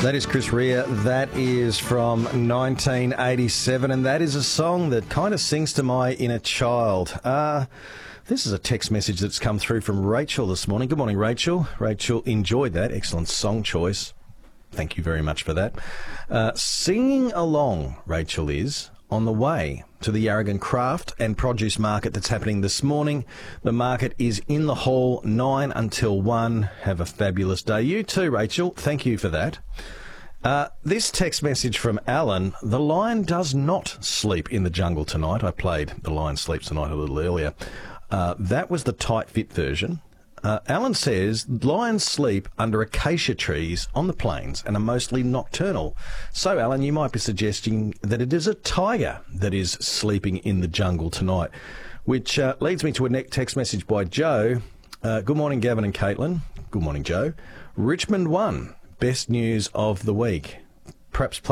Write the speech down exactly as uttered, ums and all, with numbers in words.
That is Chris Rea. That is from nineteen eighty-seven, and that is a song that kind of sings to my inner child. Uh, this is a text message that's come through from Rachel this morning. Good morning, Rachel. Rachel enjoyed that. Excellent song choice. Thank you very much for that. Uh, singing along, Rachel is, on the way to the Yarragon Craft and Produce Market that's happening this morning. The market is in the hall, nine until one. Have a fabulous day. You too, Rachel. Thank you for that. Uh, this text message from Alan: the lion does not sleep in the jungle tonight. I played The Lion Sleeps Tonight a little earlier. Uh, that was the tight fit version. Uh, Alan says lions sleep under acacia trees on the plains and are mostly nocturnal. So, Alan, you might be suggesting that it is a tiger that is sleeping in the jungle tonight, which uh, leads me to a next text message by Joe. Uh, good morning, Gavin and Caitlin. Good morning, Joe. Richmond won. Best news of the week. Perhaps play